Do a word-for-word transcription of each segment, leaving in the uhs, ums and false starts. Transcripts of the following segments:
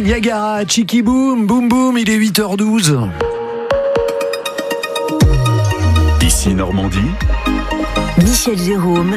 Niagara, Chiki Boom, Boom Boom, il est huit heures douze. Ici Normandie. Michel Jérôme.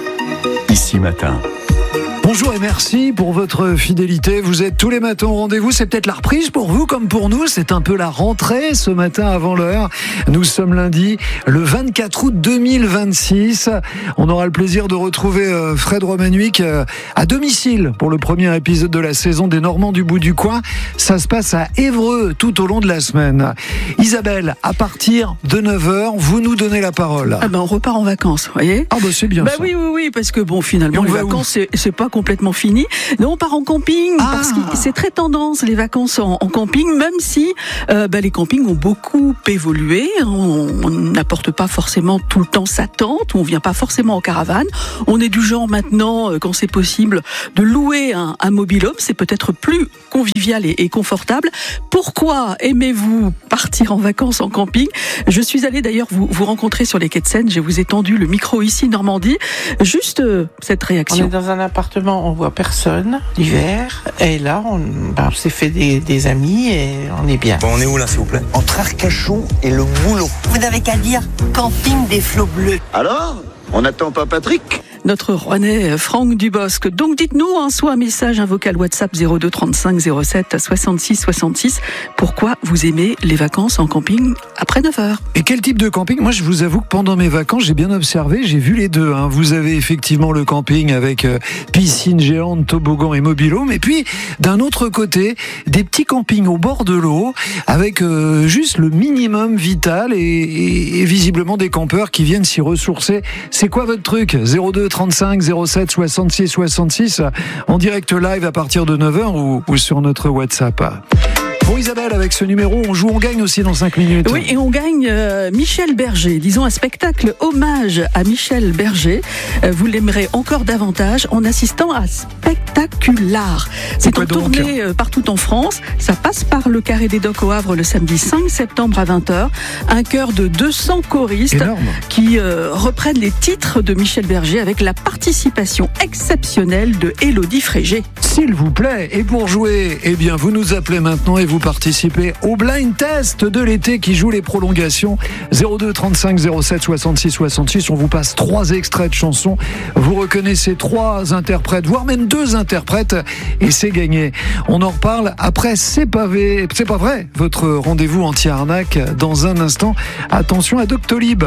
Ici Matin. Bonjour et merci pour votre fidélité. Vous êtes tous les matins au rendez-vous. C'est peut-être la reprise pour vous comme pour nous. C'est un peu la rentrée ce matin avant l'heure. Nous sommes lundi, le vingt-quatre août deux mille vingt-six. On aura le plaisir de retrouver Fred Romanuik à domicile pour le premier épisode de la saison des Normands du bout du coin. Ça se passe à Évreux tout au long de la semaine. Isabelle, à partir de neuf heures, vous nous donnez la parole. Ah ben on repart en vacances, vous voyez. Ah ben c'est bien bah ça. Oui, oui, oui, parce que bon, finalement, les vacances, c'est, c'est pas complètement fini. Non, on part en camping, ah. parce que c'est très tendance, les vacances en, en camping, même si euh, bah, les campings ont beaucoup évolué. On n'apporte pas forcément tout le temps sa tente, on vient pas forcément en caravane. On est du genre maintenant, quand c'est possible, de louer un, un mobil-home. C'est peut-être plus convivial et, et confortable. Pourquoi aimez-vous partir en vacances en camping ? Je suis allée d'ailleurs vous, vous rencontrer sur les quais de Seine. Je vous ai tendu le micro ici, Normandie. Juste euh, cette réaction. On est dans un appartement, on voit personne l'hiver, et là on, ben, on s'est fait des, des amis et on est bien. Bon, on est où là, s'il vous plaît ? Entre Arcachon et le Moulon. Vous n'avez qu'à dire camping des flots bleus. Alors ? On n'attend pas Patrick ? Notre Rouennais Franck Dubosc. Donc dites-nous, hein, soit un message, un vocal WhatsApp zéro deux trente-cinq zéro sept soixante-six soixante-six. Pourquoi vous aimez les vacances en camping après neuf heures ? Et quel type de camping ? Moi, je vous avoue que pendant mes vacances, j'ai bien observé, j'ai vu les deux. Hein. Vous avez effectivement le camping avec euh, piscine géante, toboggan et mobil-home. Et puis, d'un autre côté, des petits campings au bord de l'eau avec euh, juste le minimum vital et, et, et visiblement des campeurs qui viennent s'y ressourcer. C'est quoi votre truc ? zéro deux trente-cinq zéro sept soixante-six soixante-six en direct live à partir de neuf heures ou, ou sur notre WhatsApp. Bon Isabelle, avec ce numéro, on joue, on gagne aussi dans cinq minutes. Oui, et on gagne euh, Michel Berger, disons un spectacle hommage à Michel Berger. Euh, vous l'aimerez encore davantage en assistant à Spectacular. C'est en tournée euh, partout en France. Ça passe par le Carré des Docks au Havre le samedi cinq septembre à vingt heures. Un chœur de deux cents choristes Énorme. qui euh, reprennent les titres de Michel Berger avec la participation exceptionnelle de Élodie Frégé. S'il vous plaît, et pour jouer, eh bien vous nous appelez maintenant et vous participez au blind test de l'été qui joue les prolongations. zéro deux trente-cinq zéro sept soixante-six soixante-six. On vous passe trois extraits de chansons. Vous reconnaissez trois interprètes, voire même deux interprètes, et c'est gagné. On en reparle après C'est pas vrai, c'est pas vrai. Votre rendez-vous anti-arnaque dans un instant. Attention à Doctolib.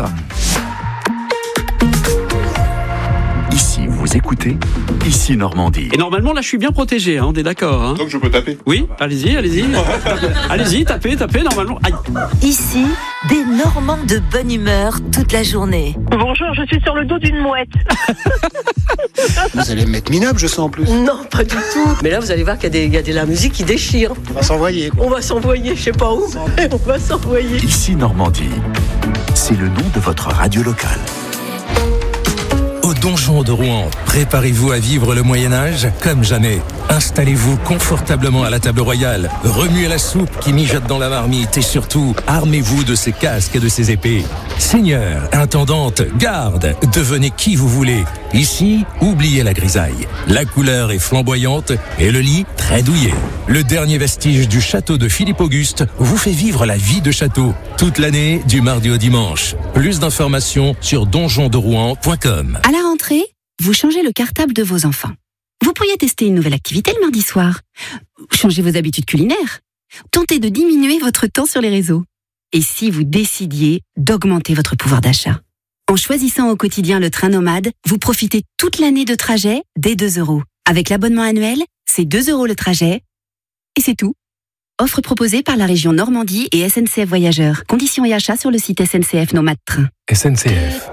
Ici, vous écoutez Ici Normandie. Et normalement, là, je suis bien protégé, hein, on est d'accord. Hein. Donc je peux taper ? Oui, allez-y, allez-y. allez-y, tapez, tapez, normalement. Aïe. Ici, des Normands de bonne humeur toute la journée. Bonjour, je suis sur le dos d'une mouette. Vous allez me mettre minable, je sens en plus. Non, pas du tout. Mais là, vous allez voir qu'il y a, des, il y a de la musique qui déchire. On va s'envoyer. On va s'envoyer, je sais pas où. On va s'envoyer. Ici Normandie, c'est le nom de votre radio locale. Au Donjon de Rouen, préparez-vous à vivre le Moyen-Âge comme jamais. Installez-vous confortablement à la table royale, remuez la soupe qui mijote dans la marmite et surtout, armez-vous de ces casques et de ces épées. Seigneur, intendante, garde, devenez qui vous voulez. Ici, oubliez la grisaille. La couleur est flamboyante et le lit très douillet. Le dernier vestige du château de Philippe Auguste vous fait vivre la vie de château. Toute l'année, du mardi au dimanche. Plus d'informations sur donjon de rouen point com. À la rentrée, vous changez le cartable de vos enfants. Vous pourriez tester une nouvelle activité le mardi soir. Changez vos habitudes culinaires. Tentez de diminuer votre temps sur les réseaux. Et si vous décidiez d'augmenter votre pouvoir d'achat ? En choisissant au quotidien le train nomade, vous profitez toute l'année de trajet dès deux euros. Avec l'abonnement annuel, c'est deux euros le trajet. Et c'est tout. Offre proposée par la région Normandie et S N C F Voyageurs. Conditions et achats sur le site S N C F Nomade Train. S N C F.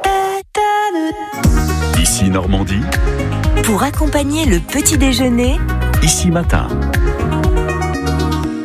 Ici Normandie. Pour accompagner le petit déjeuner. Ici Matin. huit heures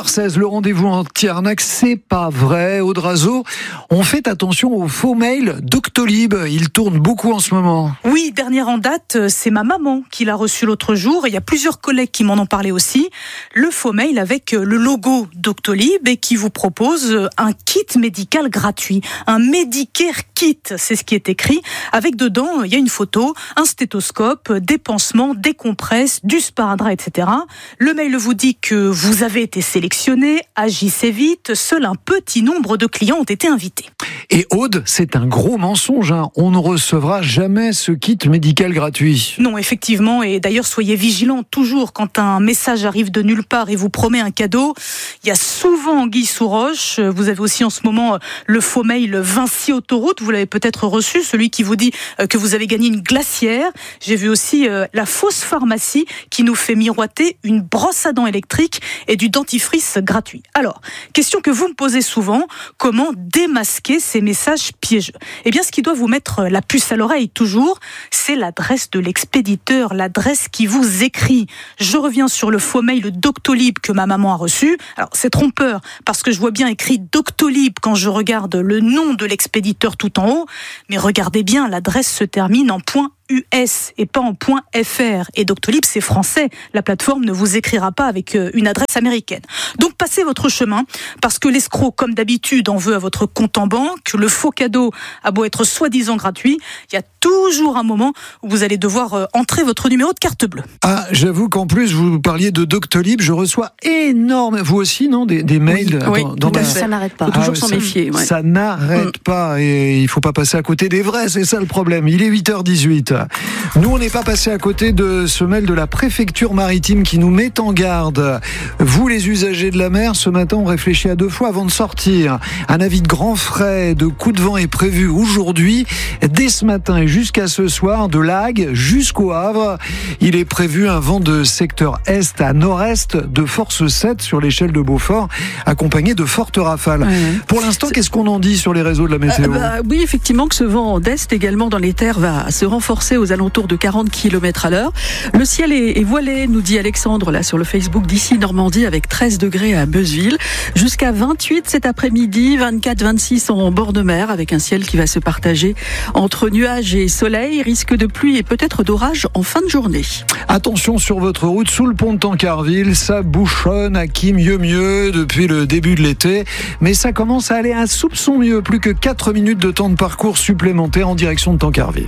seize, le rendez-vous en Tiernac, c'est pas vrai. Aude Razeau, on fait attention aux faux mails Doctolib. Ils tournent beaucoup en ce moment. Oui, dernière en date, c'est ma maman qui l'a reçu l'autre jour. Il y a plusieurs collègues qui m'en ont parlé aussi. Le faux mail avec le logo Doctolib et qui vous propose un kit médical gratuit. Un Medicare Kit, c'est ce qui est écrit. Avec dedans, il y a une photo, un stéthoscope, des pansements, des compresses, du sparadrap, et cetera. Le mail vous dit que vous avez été sélectionné, agissez vite, seul un petit nombre de clients ont été invités. Et Aude, c'est un gros mensonge, hein. On ne recevra jamais ce kit médical gratuit. Non, effectivement, et d'ailleurs soyez vigilants toujours quand un message arrive de nulle part et vous promet un cadeau. Il y a souvent anguille sous roche. Vous avez aussi en ce moment le faux mail Vinci Autoroute, vous l'avez peut-être reçu, celui qui vous dit que vous avez gagné une glacière. J'ai vu aussi la fausse pharmacie qui nous fait miroiter une brosse à dents électrique et du dentifrice gratuit. Alors, question que vous me posez souvent, comment démasquer ces messages piégeux? Eh bien, ce qui doit vous mettre la puce à l'oreille toujours, c'est l'adresse de l'expéditeur, l'adresse qui vous écrit. Je reviens sur le faux mail Doctolib que ma maman a reçu. Alors, c'est trompeur, parce que je vois bien écrit Doctolib quand je regarde le nom de l'expéditeur tout en haut, mais regardez bien, l'adresse se termine en point U S et pas en point F R. Et Doctolib, c'est français. La plateforme ne vous écrira pas avec une adresse américaine. Donc, passez votre chemin, parce que l'escroc, comme d'habitude, en veut à votre compte en banque. Le faux cadeau a beau être soi-disant gratuit, il y a toujours un moment où vous allez devoir entrer votre numéro de carte bleue. Ah, j'avoue qu'en plus, vous parliez de Doctolib, je reçois énorme, vous aussi, non, des, des mails. Oui, dans, oui, dans ma... ça n'arrête pas. Faut toujours ah, s'en ça, méfier. Ouais. Ça n'arrête mm. pas, et il faut pas passer à côté des vrais, c'est ça le problème. Il est huit heures dix-huit. Nous, on n'est pas passé à côté de ce mail de la préfecture maritime qui nous met en garde. Vous, les usagers de la mer, ce matin, on réfléchit à deux fois avant de sortir. Un avis de grand frais, de coup de vent est prévu aujourd'hui, dès ce matin et jusqu'à ce soir, de Lague jusqu'au Havre. Il est prévu un vent de secteur est à nord-est de force sept sur l'échelle de Beaufort, accompagné de fortes rafales. Ouais. Pour l'instant, C'est... qu'est-ce qu'on en dit sur les réseaux de la météo ? euh, bah, Oui, effectivement, que ce vent d'est également dans les terres va se renforcer aux alentours de quarante kilomètres à l'heure. Le ciel est, est voilé, nous dit Alexandre, là sur le Facebook d'ici Normandie, avec treize degrés à Beuzeville, jusqu'à vingt-huit cet après-midi, vingt-quatre vingt-six en bord de mer, avec un ciel qui va se partager entre nuages et soleil, risque de pluie et peut-être d'orage en fin de journée. Attention sur votre route, sous le pont de Tancarville, ça bouchonne à qui mieux mieux depuis le début de l'été, mais ça commence à aller un soupçon mieux, plus que quatre minutes de temps de parcours supplémentaire en direction de Tancarville.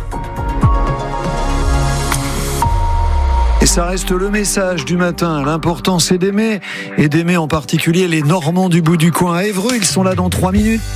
Et ça reste le message du matin. L'important, c'est d'aimer, et d'aimer en particulier les Normands du bout du coin à Évreux. Ils sont là dans trois minutes.